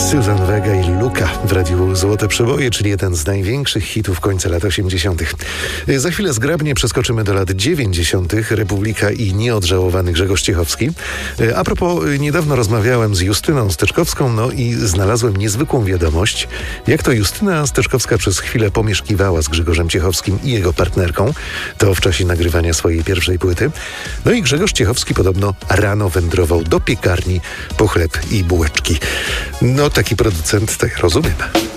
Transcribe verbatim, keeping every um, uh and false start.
Susan Vega i Luka w radiu Złote Przeboje, czyli jeden z największych hitów końca lat osiemdziesiątych. Za chwilę zgrabnie przeskoczymy do lat dziewięćdziesiątych. Republika i nieodżałowany Grzegorz Ciechowski. A propos, niedawno rozmawiałem z Justyną Steczkowską, no i znalazłem niezwykłą wiadomość. Jak to Justyna Steczkowska przez chwilę pomieszkiwała z Grzegorzem Ciechowskim i jego partnerką. To w czasie nagrywania swojej pierwszej płyty. No i Grzegorz Ciechowski podobno rano wędrował do piekarni po chleb i bułeczki. No taki producent, to ja rozumiem.